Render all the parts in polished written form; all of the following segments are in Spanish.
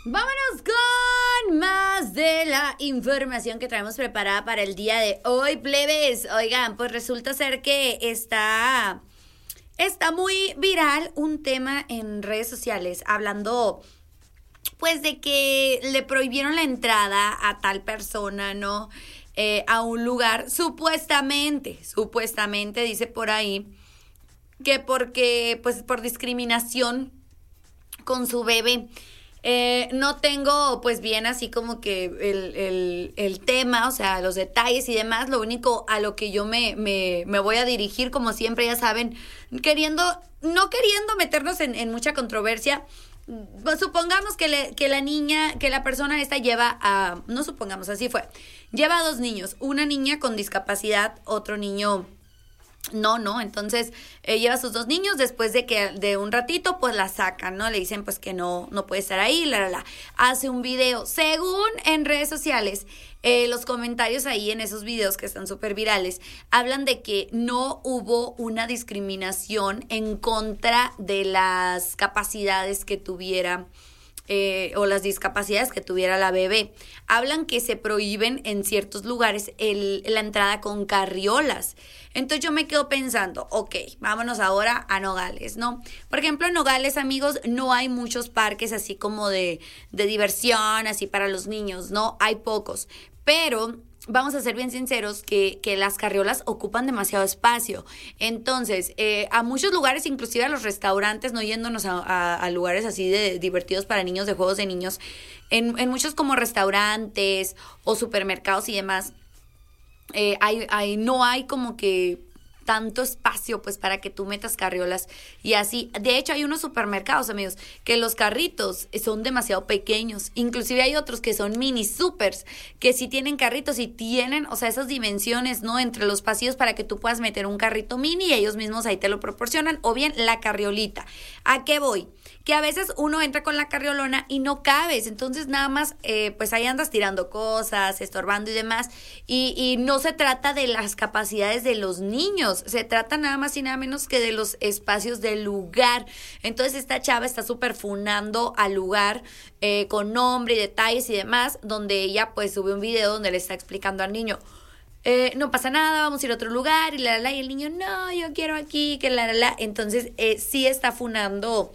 Vámonos con más de la información que traemos preparada para el día de hoy, plebes. Oigan, pues resulta ser que está muy viral un tema en redes sociales hablando pues de que le prohibieron la entrada a tal persona, ¿no? A un lugar, supuestamente, dice por ahí, que porque, pues por discriminación con su bebé. No tengo pues bien así como que el tema, o sea, los detalles y demás. Lo único a lo que yo me voy a dirigir, como siempre, ya saben, no queriendo meternos en mucha controversia. Pues supongamos que la persona esta lleva no supongamos, así fue, lleva a 2 niños, una niña con discapacidad, otro niño no, entonces lleva a sus 2 niños, después de un ratito pues la sacan, ¿no? Le dicen pues que no puede estar ahí, hace un video, según en redes sociales, los comentarios ahí en esos videos que están súper virales, hablan de que no hubo una discriminación en contra de las capacidades que tuviera o las discapacidades que tuviera la bebé. Hablan que se prohíben en ciertos lugares la entrada con carriolas. Entonces yo me quedo pensando, ok, vámonos ahora a Nogales, ¿no? Por ejemplo, en Nogales, amigos, no hay muchos parques así como de diversión, así para los niños, ¿no? Hay pocos, pero vamos a ser bien sinceros que las carriolas ocupan demasiado espacio. Entonces, a muchos lugares, inclusive a los restaurantes, no yéndonos a lugares así de divertidos para niños, de juegos de niños, en muchos como restaurantes o supermercados y demás, no hay como que tanto espacio pues para que tú metas carriolas y así. De hecho, hay unos supermercados, amigos, que los carritos son demasiado pequeños. Inclusive hay otros que son mini supers, que sí tienen carritos y tienen, o sea, esas dimensiones, ¿no? Entre los pasillos para que tú puedas meter un carrito mini y ellos mismos ahí te lo proporcionan, o bien la carriolita. ¿A qué voy? Que a veces uno entra con la carriolona y no cabes, entonces nada más pues ahí andas tirando cosas, estorbando y demás, y no se trata de las capacidades de los niños, se trata nada más y nada menos que de los espacios del lugar. Entonces esta chava está súper funando al lugar con nombre y detalles y demás, donde ella pues sube un video donde le está explicando al niño, no pasa nada, vamos a ir a otro lugar, y y el niño, no, yo quiero aquí, que entonces sí está funando,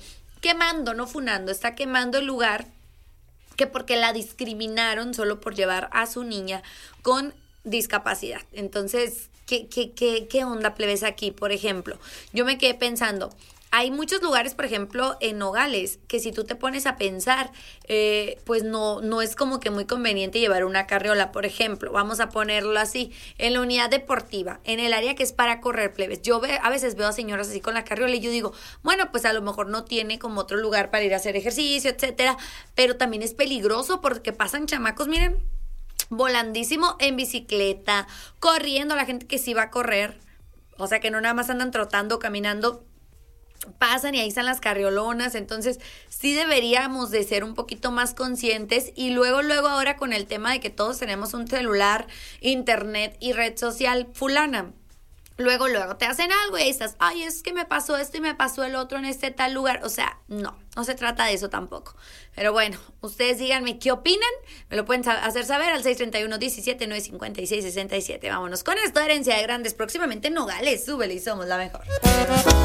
está quemando el lugar, que porque la discriminaron solo por llevar a su niña con discapacidad. Entonces, ¿qué onda, plebes, aquí? Por ejemplo, yo me quedé pensando, hay muchos lugares, por ejemplo, en Nogales, que si tú te pones a pensar, pues no es como que muy conveniente llevar una carriola. Por ejemplo, vamos a ponerlo así, en la unidad deportiva, en el área que es para correr, plebes. Yo a veces veo a señoras así con la carriola y yo digo, bueno, pues a lo mejor no tiene como otro lugar para ir a hacer ejercicio, etcétera, pero también es peligroso porque pasan chamacos, miren, volandísimo en bicicleta, corriendo, la gente que sí va a correr, o sea que no nada más andan trotando, caminando, pasan y ahí están las carriolonas. Entonces sí deberíamos de ser un poquito más conscientes. Y luego ahora con el tema de que todos tenemos un celular, internet y red social, fulana, luego te hacen algo y ahí estás, ay, es que me pasó esto y me pasó el otro en este tal lugar. O sea, no se trata de eso tampoco. Pero bueno, ustedes díganme qué opinan, me lo pueden hacer saber al 631-17-956-67. Vámonos con esto, Herencia de Grandes, próximamente en Nogales. Súbele y somos la mejor.